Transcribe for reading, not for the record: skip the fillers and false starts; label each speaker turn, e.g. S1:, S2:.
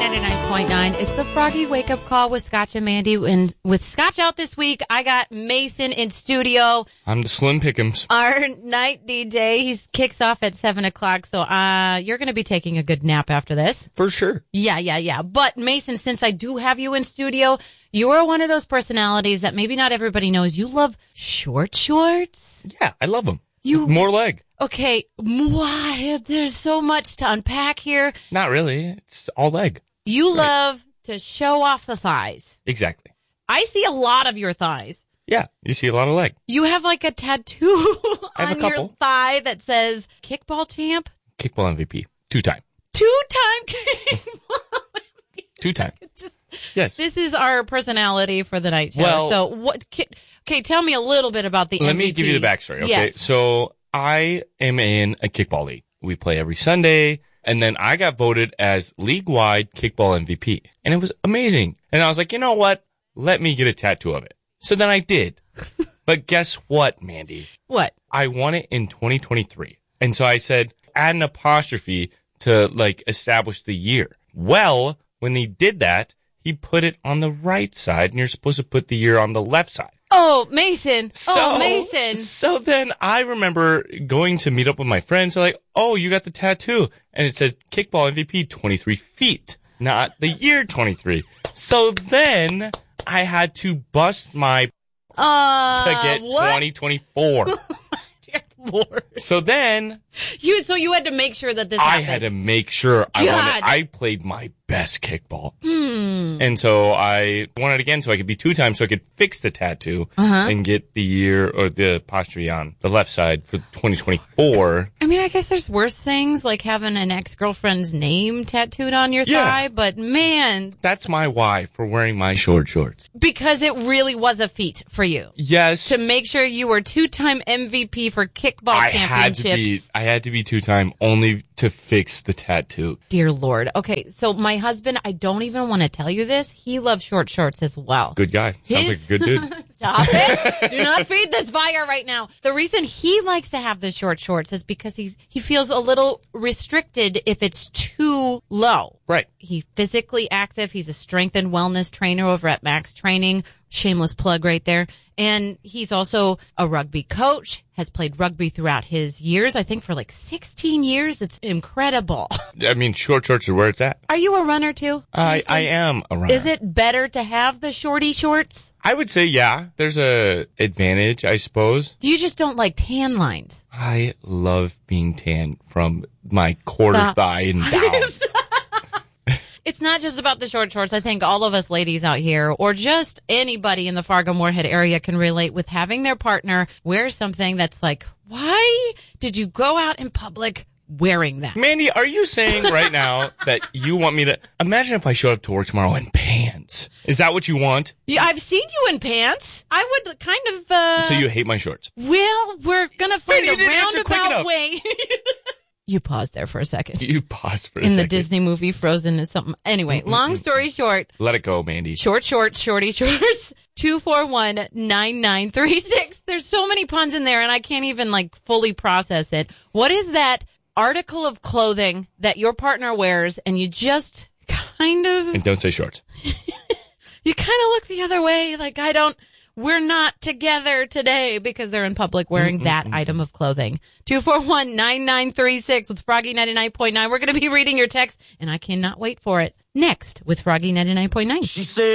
S1: 99.9. It's the Froggy Wake Up Call with Scotch and Mandy. And with Scotch out this week, I got Mason in studio.
S2: I'm the Slim Pick'ems.
S1: Our night DJ. He kicks off at 7 o'clock. So you're going to be taking a good nap after this.
S2: For sure.
S1: Yeah. But Mason, since I do have you in studio, you are one of those personalities that maybe not everybody knows. You love short shorts.
S2: Yeah, I love them. More leg.
S1: Okay, why? There's so much to unpack here.
S2: Not really. It's all leg.
S1: You love to show off the thighs.
S2: Exactly.
S1: I see a lot of your thighs.
S2: Yeah, you see a lot of leg.
S1: You have like a tattoo
S2: I have
S1: on
S2: a
S1: your
S2: couple.
S1: thigh that says kickball champ.
S2: Kickball MVP. 2-time.
S1: 2-time kickball MVP.
S2: 2-time. Yes.
S1: This is our personality for the night show.
S2: Well,
S1: so what? Okay, tell me a little bit about the MVP.
S2: Let me give you the backstory. Okay,
S1: Yes.
S2: So I am in a kickball league. We play every Sunday, and then I got voted as league-wide kickball MVP, and it was amazing. And I was like, you know what? Let me get a tattoo of it. So then I did. But guess what, Mandy?
S1: What?
S2: I won it in 2023, and so I said add an apostrophe to establish the year. Well, when he did that, he put it on the right side, and you're supposed to put the year on the left side.
S1: Oh, Mason. Mason.
S2: So then I remember going to meet up with my friends. They're like, oh, you got the tattoo. And it said kickball MVP 23 feet, not the year 23. So then I had to bust my to get
S1: what?
S2: 2024.
S1: Dear Lord.
S2: So then
S1: you had to make sure that this happened.
S2: I had to make sure I played my best kickball. And so I won it again so I could be 2-time so I could fix the tattoo and get the year or the apostrophe on the left side for 2024.
S1: I mean, I guess there's worse things like having an ex-girlfriend's name tattooed on your thigh, but man.
S2: That's my why for wearing my short shorts.
S1: Because it really was a feat for you.
S2: Yes.
S1: To make sure you were 2-time MVP for kickball championships.
S2: I had to be 2-time only to fix the tattoo.
S1: Dear Lord. Okay, so my husband, I don't even want to tell you this. He loves short shorts as well.
S2: Good guy. Sounds like a good dude.
S1: Stop it. Do not feed this fire right now. The reason he likes to have the short shorts is because he feels a little restricted if it's too low.
S2: Right.
S1: He's physically active. He's a strength and wellness trainer over at Max Training. Shameless plug right there. And he's also a rugby coach, has played rugby throughout his years, I think for 16 years. It's incredible.
S2: I mean, short shorts are where it's at.
S1: Are you a runner too?
S2: I am a runner.
S1: Is it better to have the shorty shorts?
S2: I would say, yeah. There's a advantage, I suppose.
S1: You just don't like tan lines.
S2: I love being tan from my quarter thigh and down.
S1: It's not just about the short shorts. I think all of us ladies out here, or just anybody in the Fargo-Moorhead area, can relate with having their partner wear something that's like, why did you go out in public wearing that?
S2: Mandy, are you saying right now that you want me to... Imagine if I showed up to work tomorrow in pants. Is that what you want?
S1: Yeah, I've seen you in pants. I would kind of...
S2: So you hate my shorts?
S1: Well, we're going to find
S2: Mandy,
S1: a roundabout way... You paused there for a second.
S2: You paused for a
S1: second.
S2: second.
S1: In the Disney movie Frozen is something. Anyway, long story short.
S2: Let it go, Mandy.
S1: Short shorts, shorty shorts, 241-9936. There's so many puns in there and I can't even fully process it. What is that article of clothing that your partner wears and you just kind of...
S2: And don't say shorts.
S1: You kind of look the other way we're not together today because they're in public wearing that item of clothing. 241-9936 with Froggy 99.9. We're going to be reading your text, and I cannot wait for it. Next with Froggy 99.9.
S3: She said.